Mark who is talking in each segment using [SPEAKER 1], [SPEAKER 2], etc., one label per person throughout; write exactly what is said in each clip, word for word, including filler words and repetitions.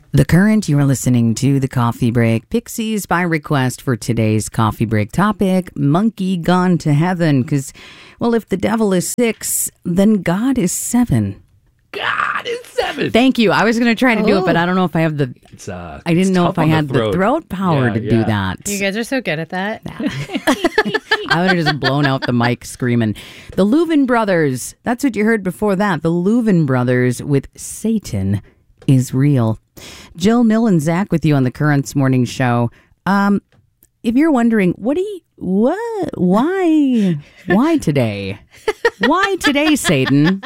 [SPEAKER 1] The Current, you are listening to the Coffee Break. Pixies by request for today's Coffee Break topic, Monkey Gone to Heaven. Because, well, if the devil is six, then God is seven.
[SPEAKER 2] God is seven.
[SPEAKER 1] Thank you. I was going to try to do it, but I don't know if I have the...
[SPEAKER 2] It's, uh,
[SPEAKER 1] I didn't
[SPEAKER 2] it's
[SPEAKER 1] know
[SPEAKER 2] tough
[SPEAKER 1] if I
[SPEAKER 2] on
[SPEAKER 1] had
[SPEAKER 2] the
[SPEAKER 1] the
[SPEAKER 2] throat,
[SPEAKER 1] throat power
[SPEAKER 2] Yeah,
[SPEAKER 1] to
[SPEAKER 2] yeah.
[SPEAKER 1] do that.
[SPEAKER 3] You guys are so good at that.
[SPEAKER 1] I would have just blown out the mic screaming. The Louvin Brothers. That's what you heard before that. The Louvin Brothers with Satan is Real. Jill, Mill, and Zach with you on the Currents Morning Show. Um, if you're wondering, what do you, what, why, why today? Why today, Satan?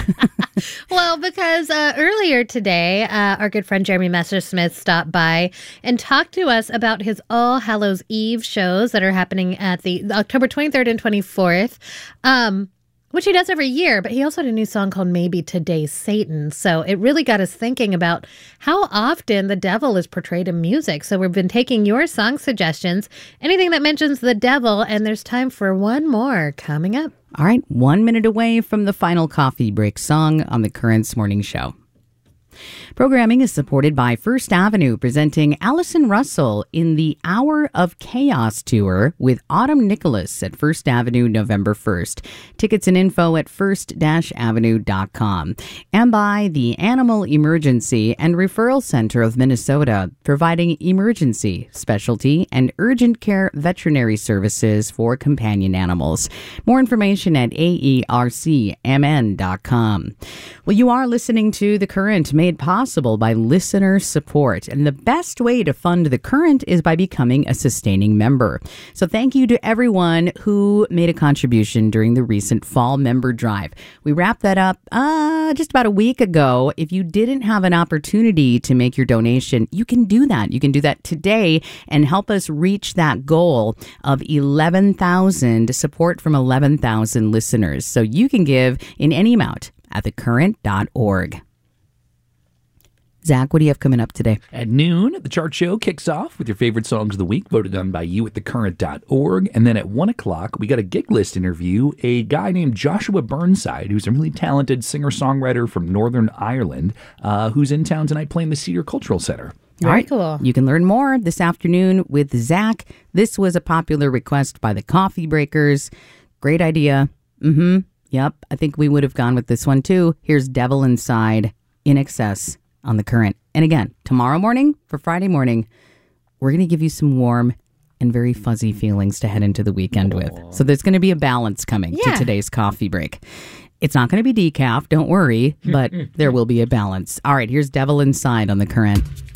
[SPEAKER 3] Well, because uh, earlier today, uh, our good friend Jeremy Messersmith stopped by and talked to us about his All Hallows Eve shows that are happening at the October twenty-third and twenty-fourth. Um, which he does every year, but he also had a new song called Maybe Today's Satan. So it really got us thinking about how often the devil is portrayed in music. So we've been taking your song suggestions, anything that mentions the devil, and there's time for one more coming up.
[SPEAKER 1] All right, one minute away from the final coffee break song on the Currents Morning Show. Programming is supported by First Avenue, presenting Allison Russell in the Hour of Chaos tour with Autumn Nicholas at First Avenue November first. Tickets and info at first avenue dot com. And by the Animal Emergency and Referral Center of Minnesota, providing emergency, specialty, and urgent care veterinary services for companion animals. More information at A E R C M N dot com. Well, you are listening to The Current, made possible by listener support. And the best way to fund The Current is by becoming a sustaining member. So thank you to everyone who made a contribution during the recent fall member drive. We wrapped that up uh, just about a week ago. If you didn't have an opportunity to make your donation, you can do that. You can do that today and help us reach that goal of eleven thousand, support from eleven thousand listeners. So you can give in any amount at the current dot org. Zach, what do you have coming up today?
[SPEAKER 2] At noon, the chart show kicks off with your favorite songs of the week, voted on by you at the current dot org. And then at one o'clock, we got a gig list interview, a guy named Joshua Burnside, who's a really talented singer-songwriter from Northern Ireland, uh, who's in town tonight playing the Cedar Cultural Center.
[SPEAKER 3] Very
[SPEAKER 1] All right.
[SPEAKER 3] cool.
[SPEAKER 1] You can learn more this afternoon with Zach. This was a popular request by the Coffee Breakers. Great idea. Mm-hmm. Yep. I think we would have gone with this one, too. Here's Devil Inside, In Excess on the Current. And again, tomorrow morning for Friday morning, we're going to give you some warm and very fuzzy feelings to head into the weekend Aww. with. So there's going to be a balance coming
[SPEAKER 3] yeah.
[SPEAKER 1] to today's coffee break. It's not going to be decaf, don't worry, but there will be a balance. All right, here's Devil Inside on the Current.